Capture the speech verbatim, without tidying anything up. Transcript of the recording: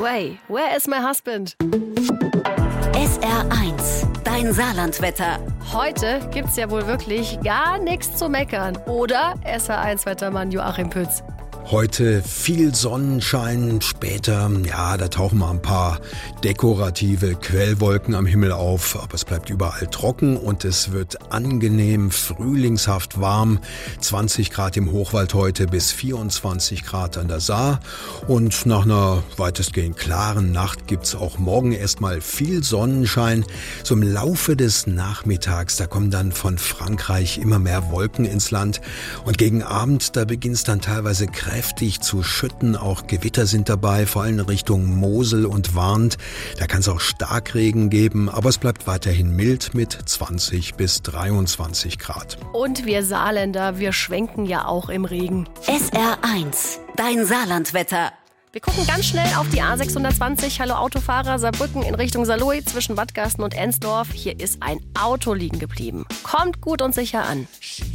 Way, Where is my husband? S R eins, dein Saarlandwetter. Heute gibt's ja wohl wirklich gar nichts zu meckern. Oder S R eins Wettermann Joachim Pütz? Heute viel Sonnenschein, später, ja, da tauchen mal ein paar dekorative Quellwolken am Himmel auf, aber es bleibt überall trocken und es wird angenehm frühlingshaft warm. zwanzig Grad im Hochwald heute bis vierundzwanzig Grad an der Saar und nach einer weitestgehend klaren Nacht gibt's auch morgen erstmal viel Sonnenschein. So im Laufe des Nachmittags, da kommen dann von Frankreich immer mehr Wolken ins Land und gegen Abend, da beginnt's dann teilweise kräftig kräftig zu schütten, auch Gewitter sind dabei, vor allem Richtung Mosel und Warnt. Da kann es auch Starkregen geben, aber es bleibt weiterhin mild mit zwanzig bis dreiundzwanzig Grad. Und wir Saarländer, wir schwenken ja auch im Regen. S R eins, dein Saarlandwetter. Wir gucken ganz schnell auf die A sechshundertzwanzig. Hallo Autofahrer, Saarbrücken in Richtung Saarlouis zwischen Wattgasten und Ensdorf. Hier ist ein Auto liegen geblieben. Kommt gut und sicher an.